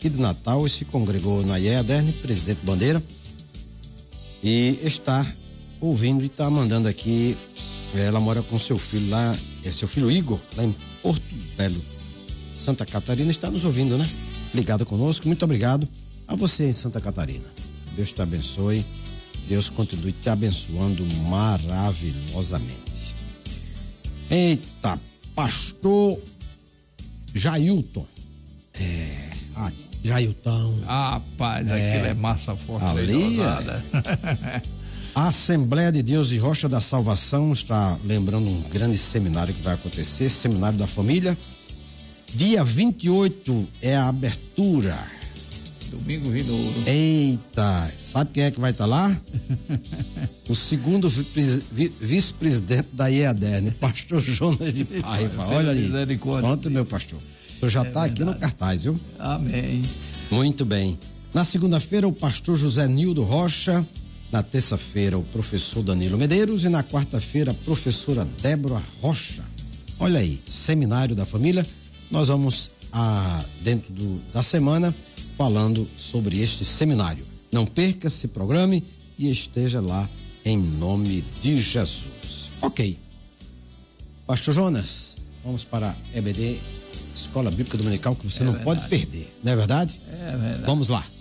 aqui de Natal e se congregou na IEADERN, Presidente Bandeira, e está ouvindo e está mandando aqui. Ela mora com seu filho lá, seu filho Igor, lá em Porto Belo, Santa Catarina, está nos ouvindo, né? Ligado conosco, muito obrigado a você em Santa Catarina. Deus te abençoe, Deus continue te abençoando maravilhosamente. Eita, pastor Jailton. Jailton. Rapaz, aquilo é massa forte. Ali a Assembleia de Deus de Rocha da Salvação está lembrando um grande seminário que vai acontecer, Seminário da Família. Dia 28 é a abertura. Domingo Vindouro. Eita, sabe quem é que vai estar lá? O segundo vice-presidente da IEADERN, pastor Jonas de Paiva. Olha aí. Pronto, meu pastor. O senhor já está aqui no cartaz, viu? Amém. Muito bem. Na segunda-feira, o pastor José Nildo Rocha. Na terça-feira, o professor Danilo Medeiros. E na quarta-feira, a professora Débora Rocha. Olha aí, Seminário da Família. Nós vamos, dentro da semana, falando sobre este seminário. Não perca, se programe e esteja lá em nome de Jesus. Ok. Pastor Jonas, vamos para a EBD, Escola Bíblica Dominical, que você não pode perder, não é verdade? É verdade. Vamos lá.